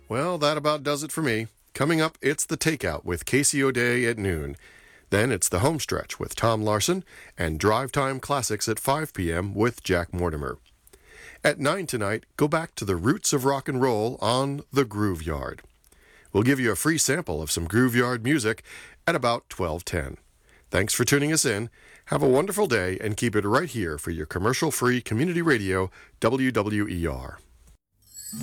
Well, that about does it for me. Coming up, it's The Takeout with Casey O'Day at noon. Then it's The Homestretch with Tom Larson and Drive Time Classics at 5 p.m. with Jack Mortimer. At 9 tonight, go back to the roots of rock and roll on The Groove Yard. We'll give you a free sample of some Groove Yard music at about 12:10. Thanks for tuning us in. Have a wonderful day and keep it right here for your commercial-free community radio, WWER.